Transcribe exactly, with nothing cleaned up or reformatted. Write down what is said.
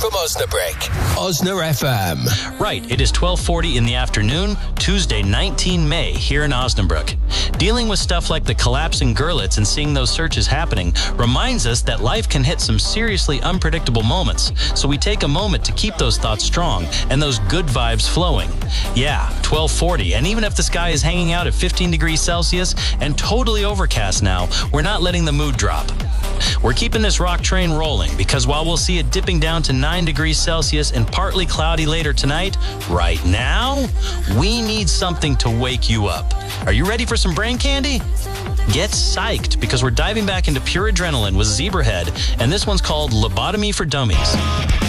from Osnabrück. Osna F M. Right, it is twelve forty in the afternoon, Tuesday, the nineteenth of May, here in Osnabrück. Dealing with stuff like the collapse in Görlitz and seeing those searches happening reminds us that life can hit some seriously unpredictable moments, so we take a moment to keep those thoughts strong and those good vibes flowing. Yeah, twelve forty, and even if the sky is hanging out at fifteen degrees Celsius and totally overcast now, we're not letting the mood drop. We're keeping this rock train rolling because while we'll see it dipping down to nine degrees Celsius and partly cloudy later tonight, right now, we need something to wake you up. Are you ready for some brain candy? Get psyched because we're diving back into pure adrenaline with Zebrahead, and this one's called Lobotomy for Dummies.